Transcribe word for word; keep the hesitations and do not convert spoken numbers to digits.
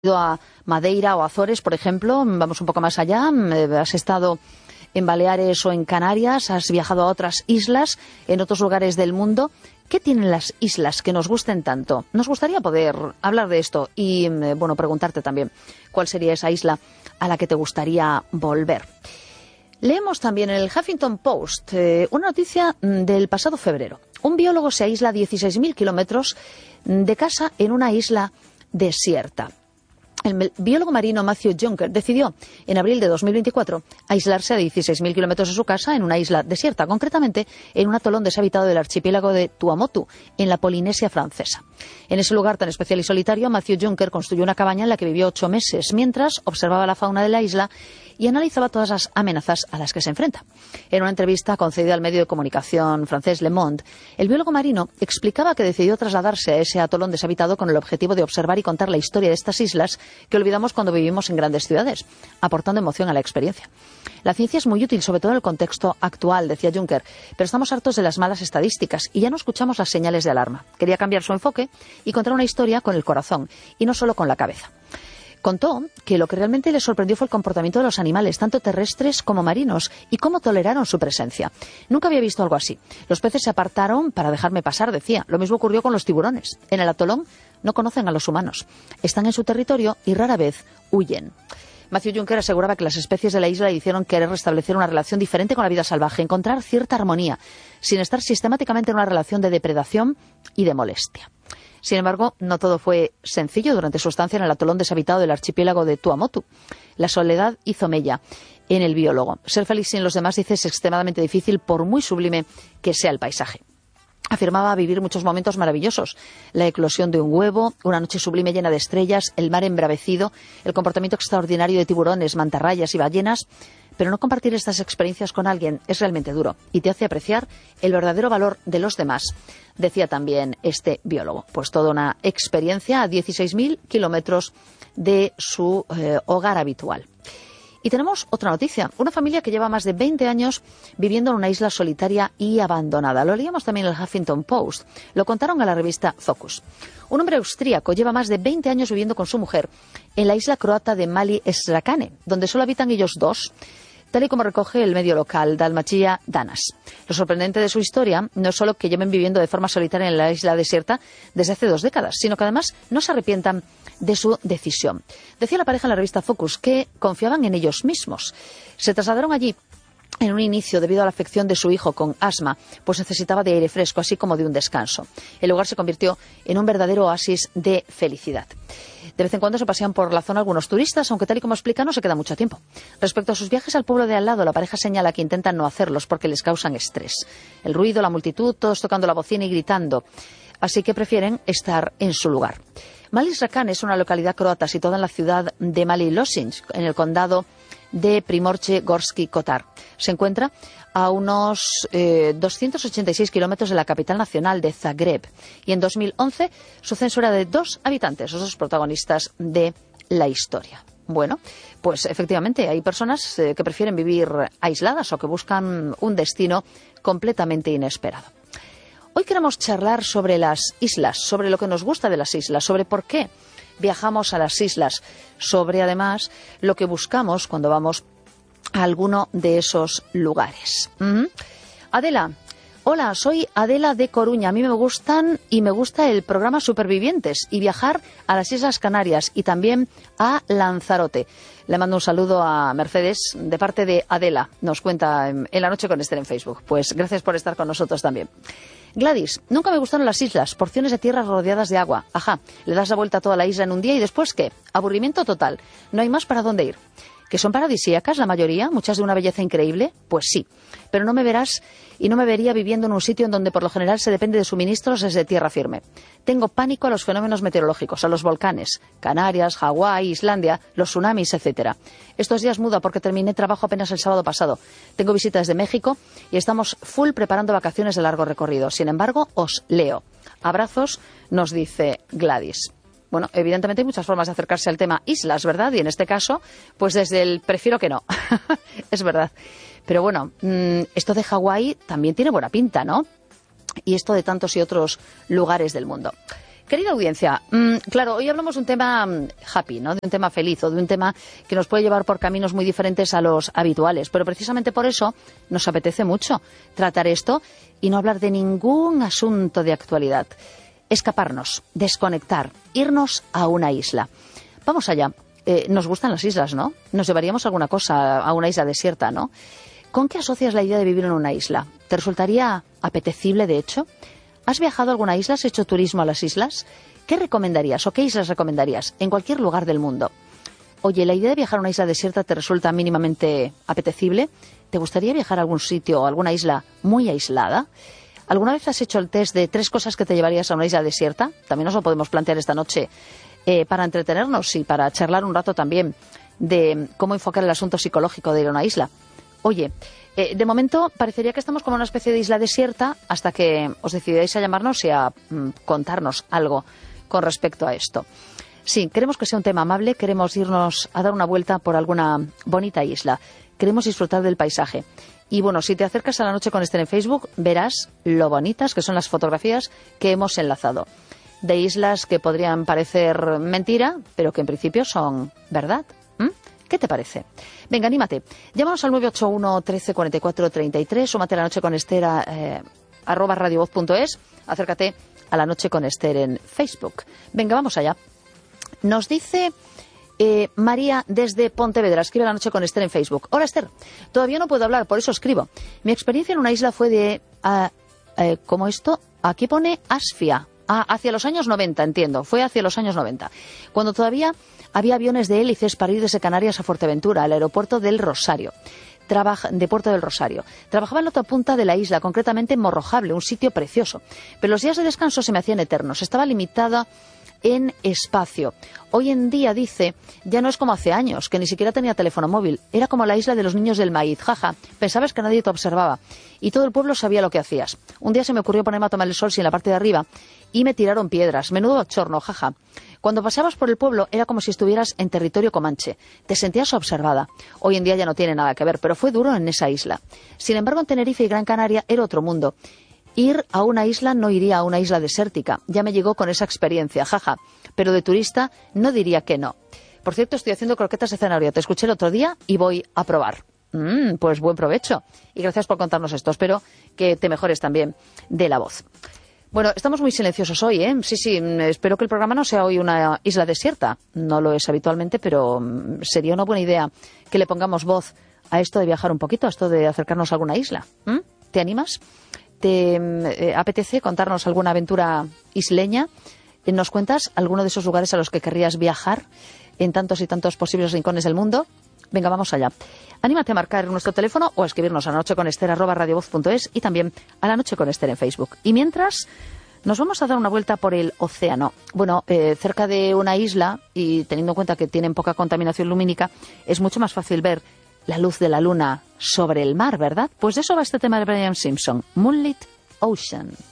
ido a Madeira o Azores, por ejemplo, vamos un poco más allá, has estado en Baleares o en Canarias, has viajado a otras islas, en otros lugares del mundo. ¿Qué tienen las islas que nos gusten tanto? Nos gustaría poder hablar de esto y, bueno, preguntarte también cuál sería esa isla a la que te gustaría volver. Leemos también en el Huffington Post eh, una noticia del pasado febrero. Un biólogo se aísla a dieciséis mil kilómetros de casa en una isla desierta. El biólogo marino Matthew Juncker decidió en abril de dos mil veinticuatro aislarse a dieciséis mil kilómetros de su casa en una isla desierta, concretamente en un atolón deshabitado del archipiélago de Tuamotu, en la Polinesia francesa. En ese lugar tan especial y solitario, Matthew Juncker construyó una cabaña en la que vivió ocho meses, mientras observaba la fauna de la isla y analizaba todas las amenazas a las que se enfrenta. En una entrevista concedida al medio de comunicación francés Le Monde, el biólogo marino explicaba que decidió trasladarse a ese atolón deshabitado con el objetivo de observar y contar la historia de estas islas que olvidamos cuando vivimos en grandes ciudades, aportando emoción a la experiencia. La ciencia es muy útil, sobre todo en el contexto actual, decía Juncker, pero estamos hartos de las malas estadísticas y ya no escuchamos las señales de alarma. Quería cambiar su enfoque y contar una historia con el corazón y no solo con la cabeza. Contó que lo que realmente le sorprendió fue el comportamiento de los animales, tanto terrestres como marinos, y cómo toleraron su presencia. Nunca había visto algo así. Los peces se apartaron para dejarme pasar, decía. Lo mismo ocurrió con los tiburones. En el atolón no conocen a los humanos. Están en su territorio y rara vez huyen. Matthew Juncker aseguraba que las especies de la isla le hicieron querer restablecer una relación diferente con la vida salvaje, encontrar cierta armonía, sin estar sistemáticamente en una relación de depredación y de molestia. Sin embargo, no todo fue sencillo durante su estancia en el atolón deshabitado del archipiélago de Tuamotu. La soledad hizo mella en el biólogo. Ser feliz sin los demás, dice, es extremadamente difícil por muy sublime que sea el paisaje. Afirmaba vivir muchos momentos maravillosos. La eclosión de un huevo, una noche sublime llena de estrellas, el mar embravecido, el comportamiento extraordinario de tiburones, mantarrayas y ballenas. Pero no compartir estas experiencias con alguien es realmente duro y te hace apreciar el verdadero valor de los demás, decía también este biólogo. Pues toda una experiencia a dieciséis mil kilómetros de su eh, hogar habitual. Y tenemos otra noticia. Una familia que lleva más de veinte años viviendo en una isla solitaria y abandonada. Lo leíamos también en el Huffington Post. Lo contaron a la revista Focus. Un hombre austríaco lleva más de veinte años viviendo con su mujer en la isla croata de Mali Srđane, donde solo habitan ellos dos, tal y como recoge el medio local, Dalmatia Danas. Lo sorprendente de su historia no es solo que lleven viviendo de forma solitaria en la isla desierta desde hace dos décadas, sino que además no se arrepientan de su decisión. Decía la pareja en la revista Focus que confiaban en ellos mismos. Se trasladaron allí en un inicio debido a la afección de su hijo con asma, pues necesitaba de aire fresco, así como de un descanso. El lugar se convirtió en un verdadero oasis de felicidad. De vez en cuando se pasean por la zona algunos turistas, aunque tal y como explica no se queda mucho tiempo. Respecto a sus viajes al pueblo de al lado, la pareja señala que intentan no hacerlos porque les causan estrés. El ruido, la multitud, todos tocando la bocina y gritando. Así que prefieren estar en su lugar. Mali Srđane es una localidad croata situada en la ciudad de Mali Lošinj, en el condado de Primorje-Gorski Kotar. Se encuentra a unos eh, doscientos ochenta y seis kilómetros de la capital nacional de Zagreb. Y en dos mil once su censo era de dos habitantes, los dos protagonistas de la historia. Bueno, pues efectivamente hay personas eh, que prefieren vivir aisladas o que buscan un destino completamente inesperado. Hoy queremos charlar sobre las islas, sobre lo que nos gusta de las islas, sobre por qué viajamos a las islas, sobre además lo que buscamos cuando vamos a alguno de esos lugares. ¿Mm? Adela, hola, soy Adela de Coruña. A mí me gustan y me gusta el programa Supervivientes y viajar a las Islas Canarias y también a Lanzarote. Le mando un saludo a Mercedes de parte de Adela. Nos cuenta en, en la noche con Esther en Facebook. Pues gracias por estar con nosotros también. Gladys, nunca me gustaron las islas, porciones de tierra rodeadas de agua. Ajá, le das la vuelta a toda la isla en un día y después ¿qué? Aburrimiento total. No hay más para dónde ir. ¿Que son paradisíacas la mayoría? ¿Muchas de una belleza increíble? Pues sí. Pero no me verás y no me vería viviendo en un sitio en donde por lo general se depende de suministros desde tierra firme. Tengo pánico a los fenómenos meteorológicos, a los volcanes, Canarias, Hawái, Islandia, los tsunamis, etcétera. Estos días muda porque terminé trabajo apenas el sábado pasado. Tengo visitas de México y estamos full preparando vacaciones de largo recorrido. Sin embargo, os leo. Abrazos, nos dice Gladys. Bueno, evidentemente hay muchas formas de acercarse al tema islas, ¿verdad? Y en este caso, pues desde el prefiero que no. Es verdad. Pero bueno, esto de Hawái también tiene buena pinta, ¿no? Y esto de tantos y otros lugares del mundo. Querida audiencia, mmm, claro, hoy hablamos de un tema happy, ¿no? De un tema feliz o de un tema que nos puede llevar por caminos muy diferentes a los habituales. Pero precisamente por eso nos apetece mucho tratar esto y no hablar de ningún asunto de actualidad. Escaparnos, desconectar, irnos a una isla. Vamos allá. Eh, nos gustan las islas, ¿no? Nos llevaríamos alguna cosa a una isla desierta, ¿no? ¿Con qué asocias la idea de vivir en una isla? ¿Te resultaría apetecible, de hecho? ¿Has viajado a alguna isla? ¿Has hecho turismo a las islas? ¿Qué recomendarías o qué islas recomendarías en cualquier lugar del mundo? Oye, ¿la idea de viajar a una isla desierta te resulta mínimamente apetecible? ¿Te gustaría viajar a algún sitio o alguna isla muy aislada? ¿Alguna vez has hecho el test de tres cosas que te llevarías a una isla desierta? También nos lo podemos plantear esta noche eh, para entretenernos y para charlar un rato también de cómo enfocar el asunto psicológico de ir a una isla. Oye, eh, de momento parecería que estamos como una especie de isla desierta hasta que os decidáis a llamarnos y a mm, contarnos algo con respecto a esto. Sí, queremos que sea un tema amable, queremos irnos a dar una vuelta por alguna bonita isla, queremos disfrutar del paisaje. Y bueno, si te acercas a La Noche con Esther en Facebook, verás lo bonitas que son las fotografías que hemos enlazado. De islas que podrían parecer mentira, pero que en principio son verdad. ¿Mm? ¿Qué te parece? Venga, anímate. Llámanos al nueve ocho uno, trece, cuarenta y cuatro, treinta y tres, súmate a La Noche con Esther a, eh, arroba radiovoz punto es, acércate a La Noche con Esther en Facebook. Venga, vamos allá. Nos dice eh, María desde Pontevedra, escribe La Noche con Esther en Facebook. Hola Esther, todavía no puedo hablar, por eso escribo. Mi experiencia en una isla fue de, uh, eh, ¿cómo esto? Aquí pone Asfia. Ah, hacia los años noventa, entiendo. Fue hacia los años noventa. Cuando todavía había aviones de hélices para ir desde Canarias a Fuerteventura, al aeropuerto del Rosario. Trabaja, de Puerto del Rosario. Trabajaba en la otra punta de la isla, concretamente en Morrojable, un sitio precioso. Pero los días de descanso se me hacían eternos. Estaba limitada en espacio. Hoy en día, dice, ya no es como hace años, que ni siquiera tenía teléfono móvil. Era como la isla de los niños del maíz, jaja. Pensabas que nadie te observaba. Y todo el pueblo sabía lo que hacías. Un día se me ocurrió ponerme a tomar el sol sin la parte de arriba y me tiraron piedras. Menudo bochorno, jaja. Cuando pasabas por el pueblo era como si estuvieras en territorio comanche. Te sentías observada. Hoy en día ya no tiene nada que ver, pero fue duro en esa isla. Sin embargo, en Tenerife y Gran Canaria era otro mundo. Ir a una isla no iría a una isla desértica. Ya me llegó con esa experiencia, jaja. Pero de turista no diría que no. Por cierto, estoy haciendo croquetas de zanahoria. Te escuché el otro día y voy a probar. Mm, pues buen provecho. Y gracias por contarnos esto. Espero que te mejores también de la voz. Bueno, estamos muy silenciosos hoy, ¿eh? Sí, sí, espero que el programa no sea hoy una isla desierta. No lo es habitualmente, pero sería una buena idea que le pongamos voz a esto de viajar un poquito, a esto de acercarnos a alguna isla. ¿Mm? ¿Te animas? ¿Te eh, apetece contarnos alguna aventura isleña? ¿Nos cuentas alguno de esos lugares a los que querrías viajar en tantos y tantos posibles rincones del mundo? Venga, vamos allá. Anímate a marcar nuestro teléfono o a escribirnos a lanocheconester arroba radiovoz punto es y también a La Noche con Esther en Facebook. Y mientras, nos vamos a dar una vuelta por el océano. Bueno, eh, cerca de una isla, y teniendo en cuenta que tienen poca contaminación lumínica, es mucho más fácil ver la luz de la luna sobre el mar, ¿verdad? Pues de eso va este tema de Brian Simpson, Moonlit Ocean.